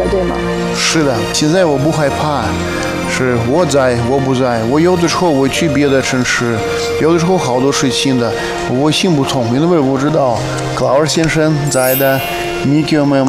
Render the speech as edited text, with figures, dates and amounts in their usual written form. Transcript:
对吗？ 是的，现在我不害怕，是我在，我不在。我有的时候我去别的城市，有的时候好多事情的我行不通，因为我知道克劳尔先生在的，你给我们。